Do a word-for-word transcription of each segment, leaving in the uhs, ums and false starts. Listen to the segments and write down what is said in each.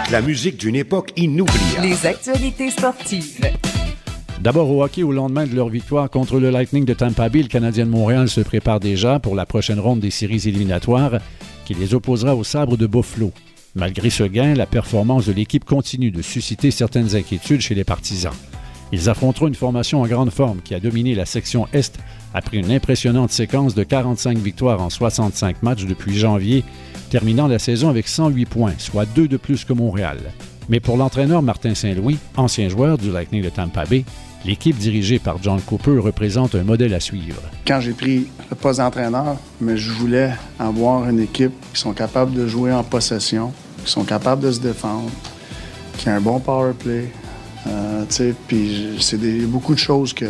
La musique d'une époque inoubliable. Les actualités sportives. D'abord au hockey, au lendemain de leur victoire contre le Lightning de Tampa Bay, le Canadien de Montréal se prépare déjà pour la prochaine ronde des séries éliminatoires qui les opposera aux Sabres de Buffalo. Malgré ce gain, la performance de l'équipe continue de susciter certaines inquiétudes chez les partisans. Ils affronteront une formation en grande forme qui a dominé la section Est après une impressionnante séquence de quarante-cinq victoires en soixante-cinq matchs depuis janvier, terminant la saison avec cent huit points, soit deux de plus que Montréal. Mais pour l'entraîneur Martin Saint-Louis, ancien joueur du Lightning de Tampa Bay, l'équipe dirigée par John Cooper représente un modèle à suivre. Quand j'ai pris le poste d'entraîneur, mais je voulais avoir une équipe qui sont capables de jouer en possession, qui sont capables de se défendre, qui a un bon power play. Euh, puis c'est des, beaucoup de choses que,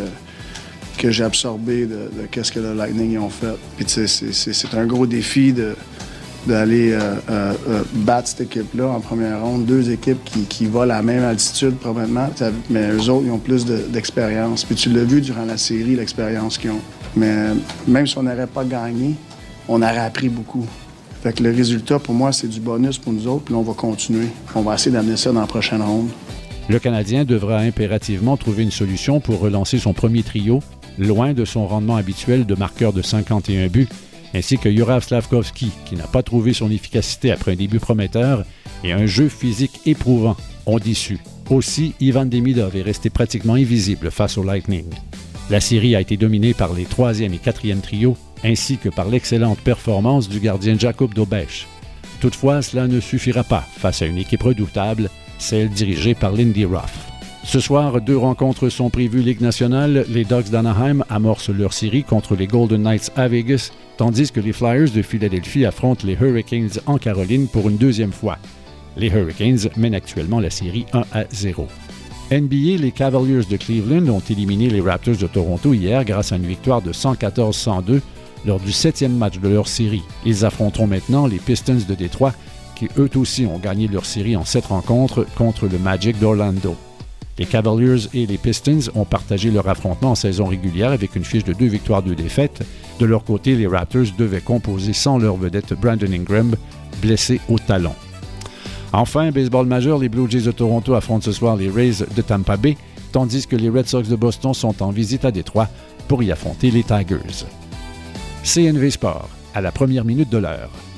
que j'ai absorbées de, de qu'est-ce que le Lightning ont fait. Puis c'est, c'est, c'est un gros défi de, d'aller euh, euh, euh, battre cette équipe-là en première ronde. Deux équipes qui, qui volent à la même altitude probablement, mais eux autres, ils ont plus de, d'expérience. Puis tu l'as vu durant la série, l'expérience qu'ils ont. Mais même si on n'aurait pas gagné, on aurait appris beaucoup. Fait que le résultat, pour moi, c'est du bonus pour nous autres. Puis là, on va continuer. On va essayer d'amener ça dans la prochaine ronde. Le Canadien devra impérativement trouver une solution pour relancer son premier trio, loin de son rendement habituel de marqueur de cinquante et un buts, ainsi que Juraj Slafkovský, qui n'a pas trouvé son efficacité après un début prometteur et un jeu physique éprouvant, ont déçu. Aussi, Ivan Demidov est resté pratiquement invisible face au Lightning. La série a été dominée par les troisième et quatrième trios, ainsi que par l'excellente performance du gardien Jakub Dobeš. Toutefois, cela ne suffira pas face à une équipe redoutable, celle dirigée par Lindy Ruff. Ce soir, deux rencontres sont prévues Ligue nationale. Les Ducks d'Anaheim amorcent leur série contre les Golden Knights à Vegas, tandis que les Flyers de Philadelphie affrontent les Hurricanes en Caroline pour une deuxième fois. Les Hurricanes mènent actuellement la série un à zéro. N B A, les Cavaliers de Cleveland ont éliminé les Raptors de Toronto hier grâce à une victoire de cent quatorze à cent deux lors du septième match de leur série. Ils affronteront maintenant les Pistons de Détroit, qui eux aussi ont gagné leur série en sept rencontres contre le Magic d'Orlando. Les Cavaliers et les Pistons ont partagé leur affrontement en saison régulière avec une fiche de deux victoires, deux défaites. De leur côté, les Raptors devaient composer sans leur vedette Brandon Ingram, blessé au talon. Enfin, baseball majeur, les Blue Jays de Toronto affrontent ce soir les Rays de Tampa Bay, tandis que les Red Sox de Boston sont en visite à Détroit pour y affronter les Tigers. C N V Sport, à la première minute de l'heure.